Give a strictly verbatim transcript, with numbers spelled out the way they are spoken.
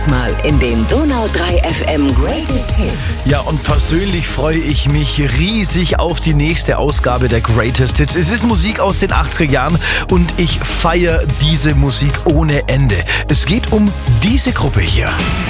Mal in den Donau drei F M Greatest Hits. Ja, und persönlich freue ich mich riesig auf die nächste Ausgabe der Greatest Hits. Es ist Musik aus den achtziger Jahren und ich feiere diese Musik ohne Ende. Es geht um diese Gruppe hier.